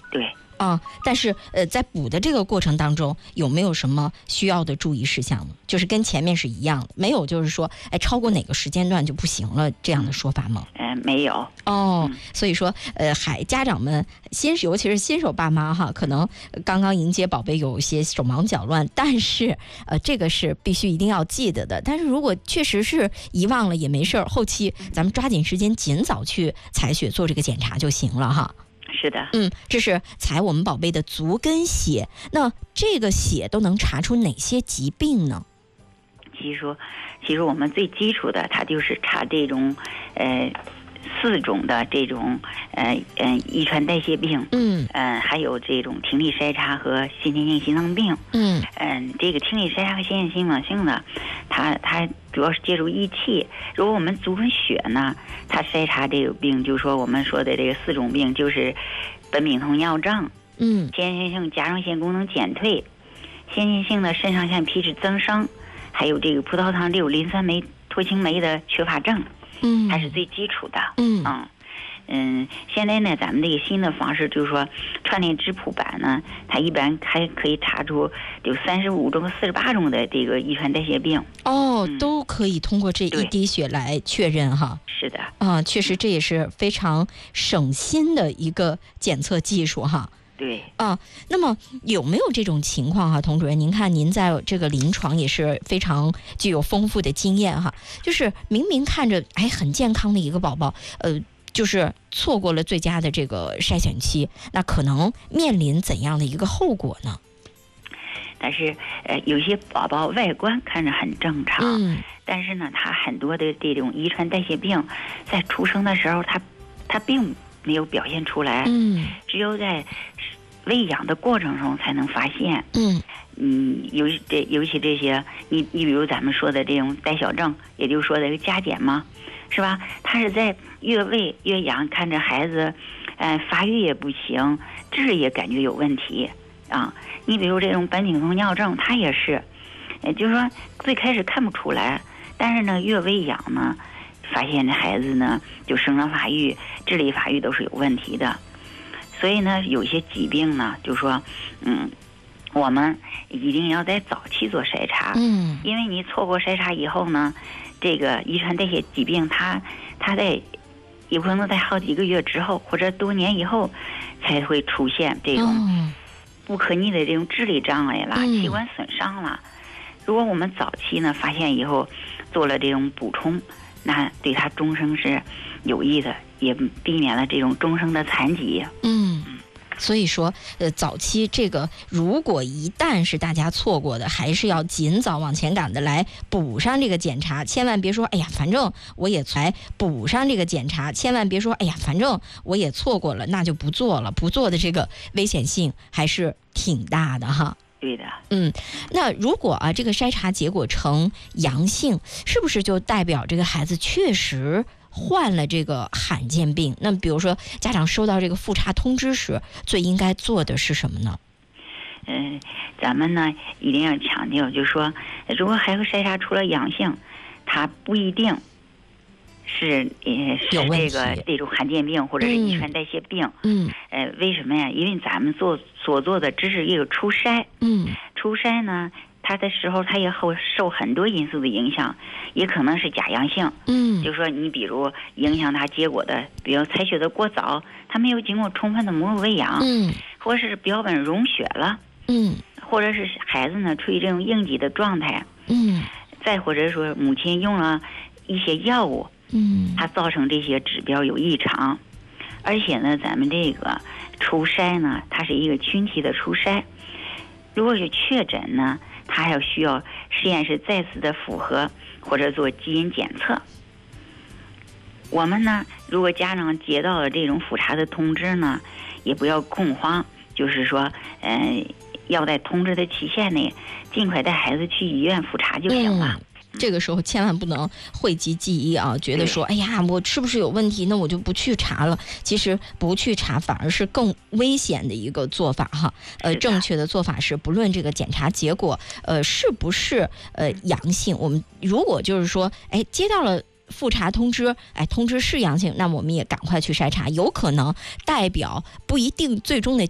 对。 但是在补的这个过程当中，有没有什么需要的注意事项呢？就是跟前面是一样的，没有就是说，超过哪个时间段就不行了这样的说法吗？ 没有。 所以说，家长们尤其是新手爸妈哈，可能刚刚迎接宝贝有一些手忙脚乱，但是这个是必须一定要记得的。但是如果确实是遗忘了也没事儿，后期咱们抓紧时间尽早去采血做这个检查就行了哈。 是的。 这是采我们宝贝的足跟血。那这个血都能查出哪些疾病呢？ 其实我们最基础的，它就是查这种4种的这种遗传代谢病，还有这种听力筛查和先天性心脏病。这个听力筛查和先天性心脏病的，它主要是借助仪器。如果我们足跟血呢，它筛查这个病，就是说我们说的这个4种病，就是苯丙酮尿症，先天性甲状腺功能减退，先天性的肾上腺皮质增生，还有这个葡萄糖6磷酸酶脱氢酶的缺乏症。它是最基础的。现在呢，咱们这个新的方式就是说，串联质谱版呢，它一般还可以查出有35种、48种的这个遗传代谢病。 都可以通过这一滴血来确认哈。 是的。 确实这也是非常省心的一个检测技术哈。 对。 那么有没有这种情况哈，童主任，您看您在这个临床也是非常具有丰富的经验哈，就是明明看着很健康的一个宝宝，就是错过了最佳的这个筛选期，那可能面临怎样的一个后果呢？ 但是有些宝宝外观看着很正常，但是呢，他很多的这种遗传代谢病，在出生的时候他并没有表现出来，只有在喂养的过程中才能发现。尤其这些，你比如咱们说的这种带小症，也就是说这个加减嘛，是吧？他是在越喂越养，看着孩子，发育也不行，质也感觉有问题啊。你比如这种苯丙酮尿症，它也是，就是说最开始看不出来，但是呢，越喂养呢，发现这孩子呢，就生长发育、智力发育都是有问题的。所以呢，有些疾病呢，就说，我们一定要在早期做筛查，因为你错过筛查以后呢，这个遗传代谢疾病它在有可能在好几个月之后或者多年以后才会出现这种不可逆的这种智力障碍啦、器官损伤啦。如果我们早期呢发现以后做了这种补充，那对他终生是有益的，也避免了这种终生的残疾。 所以说，早期这个如果一旦是大家错过的，还是要尽早往前赶的来补上这个检查，千万别说反正我也才补上这个检查，千万别说反正我也错过了，那就不做了，不做的这个危险性还是挺大的哈。 对的。 那如果这个筛查结果呈阳性，是不是就代表这个孩子确实患了这个罕见病？那比如说家长收到这个复查通知时，最应该做的是什么呢？ 咱们呢一定要强调，就是说，如果孩子筛查出了阳性，它不一定是这种罕见病或者是遗传代谢病。为什么呀？因为咱们所做的只是一个初筛。初筛呢，它的时候它也会受很多因素的影响，也可能是假阳性。就说你比如影响它结果的，比如采血的过早，它没有经过充分的母乳喂养，或是标本溶血了，或者是孩子呢处于这种应激的状态，再或者说母亲用了一些药物，它造成这些指标有异常。而且呢，咱们这个初筛呢，它是一个群体的初筛，如果是确诊呢，它还要需要实验室再次的复核或者做基因检测。我们呢，如果家长接到了这种复查的通知呢，也不要恐慌，就是说，要在通知的期限内尽快带孩子去医院复查就行了。 这个时候千万不能讳疾忌医啊，觉得说我是不是有问题，那我就不去查了。其实不去查反而是更危险的一个做法哈。正确的做法是，不论这个检查结果是不是阳性，我们如果就是说接到了复查通知，通知是阳性，那我们也赶快去筛查，有可能代表不一定最终的